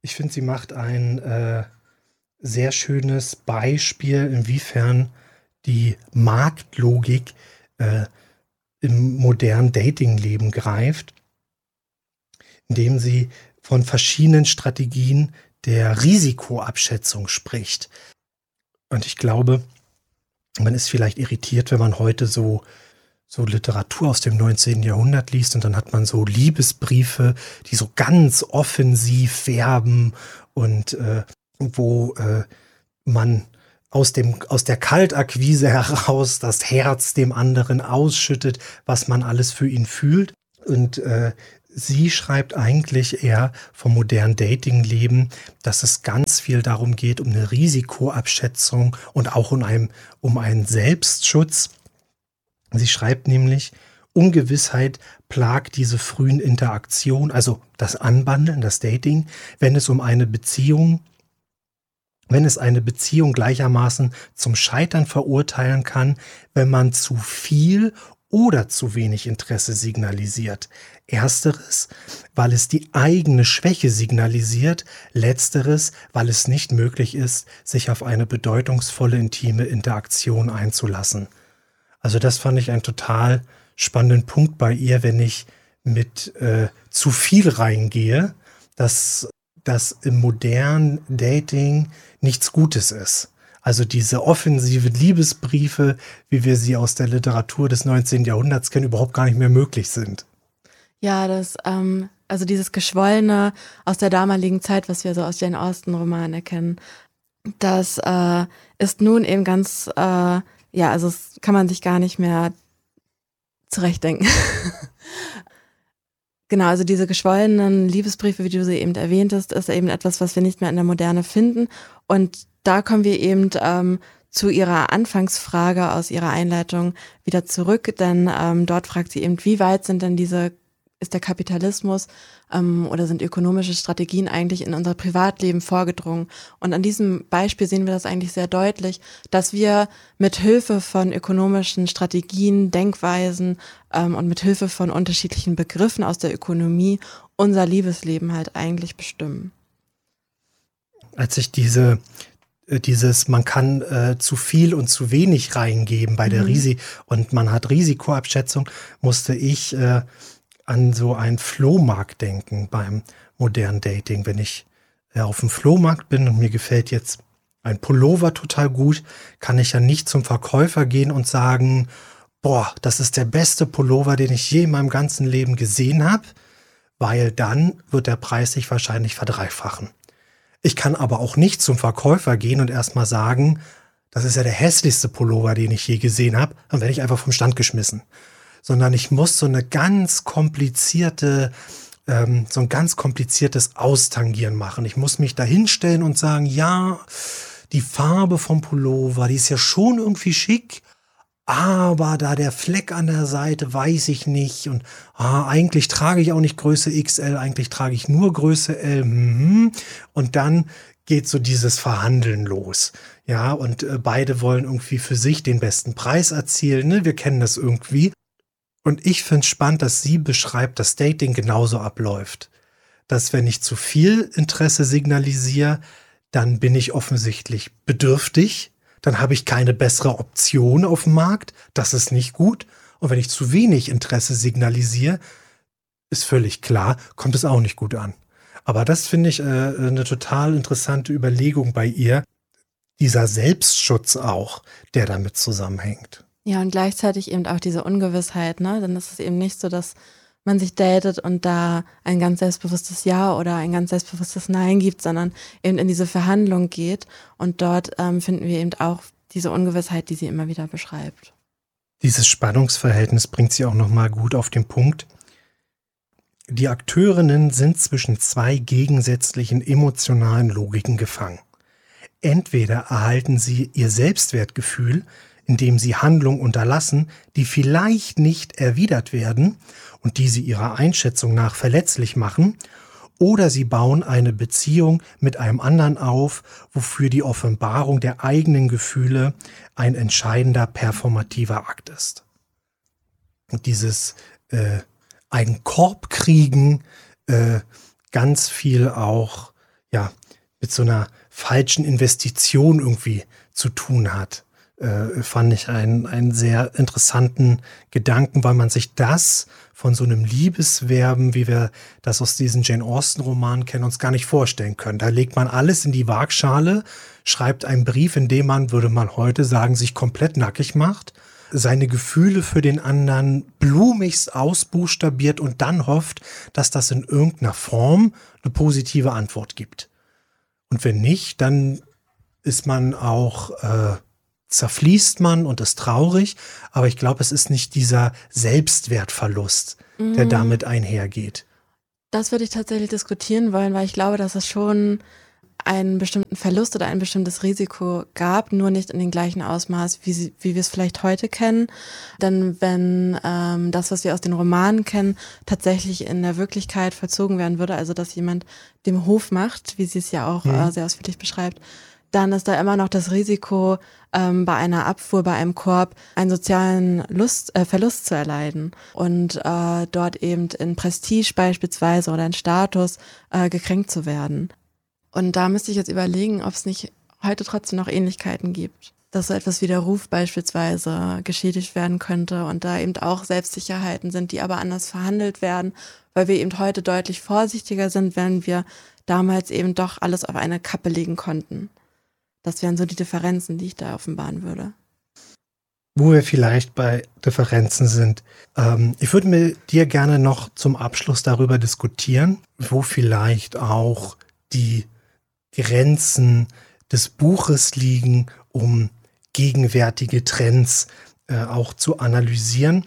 Ich finde, sie macht ein sehr schönes Beispiel, inwiefern die Marktlogik im modernen Datingleben greift, indem sie von verschiedenen Strategien der Risikoabschätzung spricht. Und ich glaube, man ist vielleicht irritiert, wenn man heute so Literatur aus dem 19. Jahrhundert liest und dann hat man so Liebesbriefe, die so ganz offensiv werben und wo man aus der Kaltakquise heraus das Herz dem anderen ausschüttet, was man alles für ihn fühlt. Und sie schreibt eigentlich eher vom modernen Datingleben, dass es ganz viel darum geht, um eine Risikoabschätzung und auch um einen Selbstschutz. Sie schreibt nämlich, Ungewissheit plagt diese frühen Interaktionen, also das Anbandeln, das Dating, wenn es eine Beziehung gleichermaßen zum Scheitern verurteilen kann, wenn man zu viel oder zu wenig Interesse signalisiert. Ersteres, weil es die eigene Schwäche signalisiert, letzteres, weil es nicht möglich ist, sich auf eine bedeutungsvolle intime Interaktion einzulassen. Also das fand ich einen total spannenden Punkt bei ihr, wenn ich mit zu viel reingehe, dass das im modernen Dating nichts Gutes ist. Also diese offensive Liebesbriefe, wie wir sie aus der Literatur des 19. Jahrhunderts kennen, überhaupt gar nicht mehr möglich sind. Ja, also dieses Geschwollene aus der damaligen Zeit, was wir so aus Jane Austen-Romanen erkennen, das ist nun eben ganz, also das kann man sich gar nicht mehr zurechtdenken. Genau, also diese geschwollenen Liebesbriefe, wie du sie eben erwähntest, ist eben etwas, was wir nicht mehr in der Moderne finden. Und da kommen wir eben zu ihrer Anfangsfrage aus ihrer Einleitung wieder zurück, denn dort fragt sie eben, wie weit ist der Kapitalismus oder sind ökonomische Strategien eigentlich in unser Privatleben vorgedrungen? Und an diesem Beispiel sehen wir das eigentlich sehr deutlich, dass wir mit Hilfe von ökonomischen Strategien, Denkweisen und mit Hilfe von unterschiedlichen Begriffen aus der Ökonomie unser Liebesleben halt eigentlich bestimmen. Als ich man kann zu viel und zu wenig reingeben bei der und man hat Risikoabschätzung, musste ich an so einen Flohmarkt denken beim modernen Dating. Wenn ich auf dem Flohmarkt bin und mir gefällt jetzt ein Pullover total gut, kann ich ja nicht zum Verkäufer gehen und sagen, boah, das ist der beste Pullover, den ich je in meinem ganzen Leben gesehen habe, weil dann wird der Preis sich wahrscheinlich verdreifachen. Ich kann aber auch nicht zum Verkäufer gehen und erstmal sagen, das ist ja der hässlichste Pullover, den ich je gesehen habe, dann werde ich einfach vom Stand geschmissen. Sondern ich muss so ein ganz kompliziertes Austangieren machen. Ich muss mich da hinstellen und sagen, ja, die Farbe vom Pullover, die ist ja schon irgendwie schick, aber da der Fleck an der Seite, weiß ich nicht. Und eigentlich trage ich auch nicht Größe XL, eigentlich trage ich nur Größe L. Und dann geht so dieses Verhandeln los. Ja, und beide wollen irgendwie für sich den besten Preis erzielen. Ne? Wir kennen das irgendwie. Und ich finde es spannend, dass sie beschreibt, dass Dating genauso abläuft. Dass wenn ich zu viel Interesse signalisiere, dann bin ich offensichtlich bedürftig. Dann habe ich keine bessere Option auf dem Markt. Das ist nicht gut. Und wenn ich zu wenig Interesse signalisiere, ist völlig klar, kommt es auch nicht gut an. Aber das finde ich eine total interessante Überlegung bei ihr. Dieser Selbstschutz auch, der damit zusammenhängt. Ja, und gleichzeitig eben auch diese Ungewissheit, ne? Dann ist es eben nicht so, dass man sich datet und da ein ganz selbstbewusstes Ja oder ein ganz selbstbewusstes Nein gibt, sondern eben in diese Verhandlung geht. Und dort finden wir eben auch diese Ungewissheit, die sie immer wieder beschreibt. Dieses Spannungsverhältnis bringt sie auch nochmal gut auf den Punkt. Die Akteurinnen sind zwischen zwei gegensätzlichen emotionalen Logiken gefangen. Entweder erhalten sie ihr Selbstwertgefühl, indem sie Handlungen unterlassen, die vielleicht nicht erwidert werden und die sie ihrer Einschätzung nach verletzlich machen, oder sie bauen eine Beziehung mit einem anderen auf, wofür die Offenbarung der eigenen Gefühle ein entscheidender performativer Akt ist. Und dieses einen Korb kriegen, ganz viel auch mit so einer falschen Investition irgendwie zu tun hat. Fand ich einen sehr interessanten Gedanken, weil man sich das von so einem Liebesverben, wie wir das aus diesen Jane Austen-Romanen kennen, uns gar nicht vorstellen können. Da legt man alles in die Waagschale, schreibt einen Brief, in dem man, würde man heute sagen, sich komplett nackig macht, seine Gefühle für den anderen blumigst ausbuchstabiert und dann hofft, dass das in irgendeiner Form eine positive Antwort gibt. Und wenn nicht, dann ist man auch zerfließt man und ist traurig, aber ich glaube, es ist nicht dieser Selbstwertverlust, der damit einhergeht. Das würde ich tatsächlich diskutieren wollen, weil ich glaube, dass es schon einen bestimmten Verlust oder ein bestimmtes Risiko gab, nur nicht in dem gleichen Ausmaß, wie wir es vielleicht heute kennen. Denn wenn das, was wir aus den Romanen kennen, tatsächlich in der Wirklichkeit vollzogen werden würde, also dass jemand dem Hof macht, wie sie es ja auch sehr ausführlich beschreibt, dann ist da immer noch das Risiko, bei einer Abfuhr, bei einem Korb, einen sozialen Verlust zu erleiden und dort eben in Prestige beispielsweise oder in Status gekränkt zu werden. Und da müsste ich jetzt überlegen, ob es nicht heute trotzdem noch Ähnlichkeiten gibt, dass so etwas wie der Ruf beispielsweise geschädigt werden könnte und da eben auch Selbstsicherheiten sind, die aber anders verhandelt werden, weil wir eben heute deutlich vorsichtiger sind, wenn wir damals eben doch alles auf eine Kappe legen konnten. Das wären so die Differenzen, die ich da offenbaren würde. Wo wir vielleicht bei Differenzen sind. Ich würde mit dir gerne noch zum Abschluss darüber diskutieren, wo vielleicht auch die Grenzen des Buches liegen, um gegenwärtige Trends auch zu analysieren.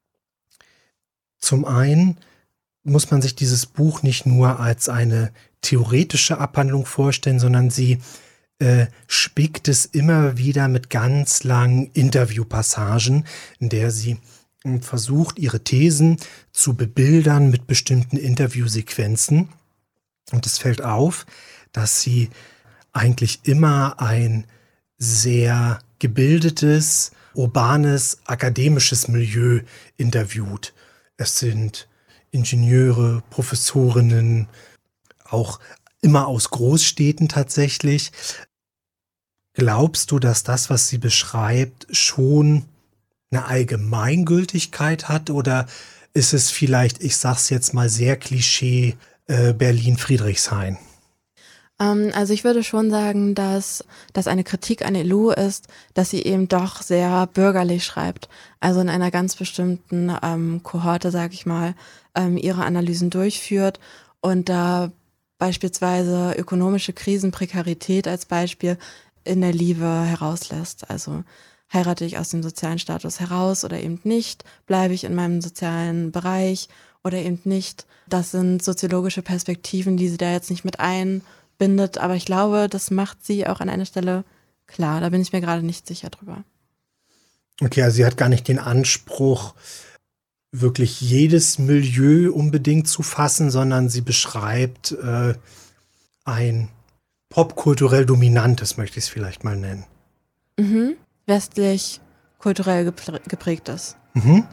Zum einen muss man sich dieses Buch nicht nur als eine theoretische Abhandlung vorstellen, sondern sie spickt es immer wieder mit ganz langen Interviewpassagen, in der sie versucht, ihre Thesen zu bebildern mit bestimmten Interviewsequenzen. Und es fällt auf, dass sie eigentlich immer ein sehr gebildetes, urbanes, akademisches Milieu interviewt. Es sind Ingenieure, Professorinnen, auch immer aus Großstädten tatsächlich. Glaubst du, dass das, was sie beschreibt, schon eine Allgemeingültigkeit hat? Oder ist es vielleicht, ich sag's jetzt mal sehr Klischee, Berlin-Friedrichshain? Also ich würde schon sagen, dass das eine Kritik an Helou ist, dass sie eben doch sehr bürgerlich schreibt. Also in einer ganz bestimmten Kohorte, sag ich mal, ihre Analysen durchführt und da beispielsweise ökonomische Krisen, Prekarität als Beispiel in der Liebe herauslässt. Also heirate ich aus dem sozialen Status heraus oder eben nicht, bleibe ich in meinem sozialen Bereich oder eben nicht. Das sind soziologische Perspektiven, die sie da jetzt nicht mit einbindet, aber ich glaube, das macht sie auch an einer Stelle klar. Da bin ich mir gerade nicht sicher drüber. Okay, also sie hat gar nicht den Anspruch, wirklich jedes Milieu unbedingt zu fassen, sondern sie beschreibt ein popkulturell dominantes, möchte ich es vielleicht mal nennen. Mhm. Westlich kulturell geprägtes. Mhm.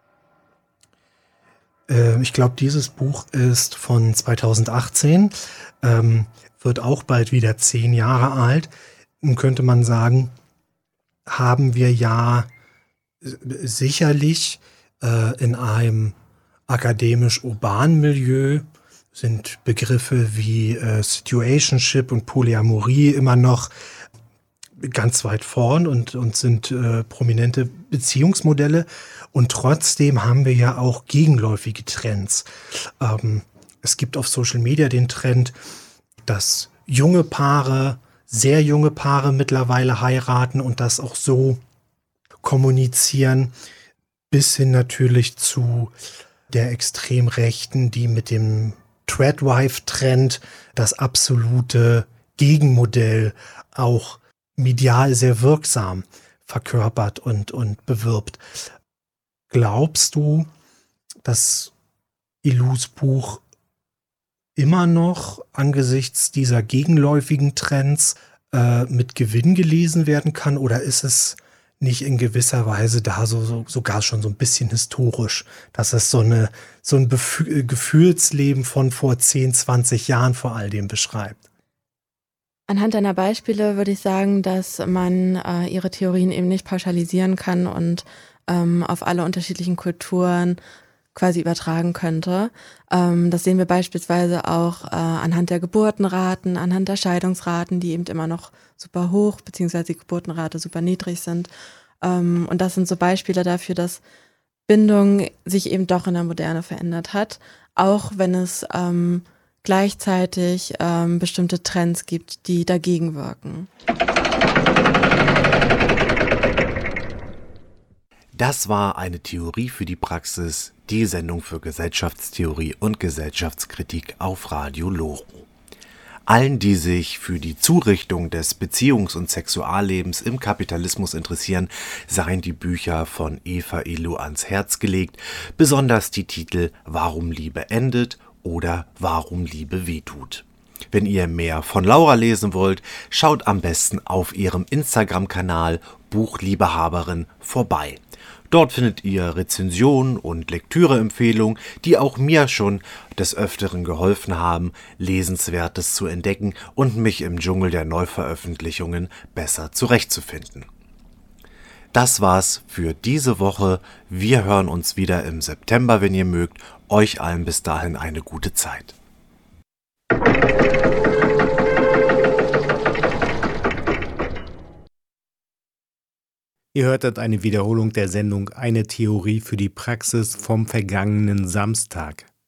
Ich glaube, dieses Buch ist von 2018, wird auch bald wieder 10 Jahre alt. Nun könnte man sagen, haben wir ja sicherlich in einem akademisch-urbanen Milieu sind Begriffe wie Situationship und Polyamorie immer noch ganz weit vorn und sind prominente Beziehungsmodelle. Und trotzdem haben wir ja auch gegenläufige Trends. Es gibt auf Social Media den Trend, dass junge Paare, sehr junge Paare mittlerweile heiraten und das auch so kommunizieren, bis hin natürlich zu der Extremrechten, die mit dem Tradwife-Trend das absolute Gegenmodell auch medial sehr wirksam verkörpert und bewirbt. Glaubst du, dass Helous Buch immer noch angesichts dieser gegenläufigen Trends mit Gewinn gelesen werden kann? Oder ist es nicht in gewisser Weise da sogar schon so ein bisschen historisch, dass es so ein Gefühlsleben von vor 10, 20 Jahren vor all dem beschreibt? Anhand deiner Beispiele würde ich sagen, dass man ihre Theorien eben nicht pauschalisieren kann und auf alle unterschiedlichen Kulturen quasi übertragen könnte. Das sehen wir beispielsweise auch anhand der Geburtenraten, anhand der Scheidungsraten, die eben immer noch super hoch, beziehungsweise die Geburtenrate super niedrig sind. Und das sind so Beispiele dafür, dass Bindung sich eben doch in der Moderne verändert hat, auch wenn es gleichzeitig bestimmte Trends gibt, die dagegen wirken. Das war eine Theorie für die Praxis, die Sendung für Gesellschaftstheorie und Gesellschaftskritik auf Radio Loren. Allen, die sich für die Zurichtung des Beziehungs- und Sexuallebens im Kapitalismus interessieren, seien die Bücher von Eva Illow ans Herz gelegt, besonders die Titel Warum Liebe endet oder Warum Liebe wehtut. Wenn ihr mehr von Laura lesen wollt, schaut am besten auf ihrem Instagram-Kanal Buchliebehaberin vorbei. Dort findet ihr Rezensionen und Lektüreempfehlungen, die auch mir schon des Öfteren geholfen haben, Lesenswertes zu entdecken und mich im Dschungel der Neuveröffentlichungen besser zurechtzufinden. Das war's für diese Woche. Wir hören uns wieder im September, wenn ihr mögt. Euch allen bis dahin eine gute Zeit. Ihr hörtet eine Wiederholung der Sendung Eine Theorie für die Praxis vom vergangenen Samstag.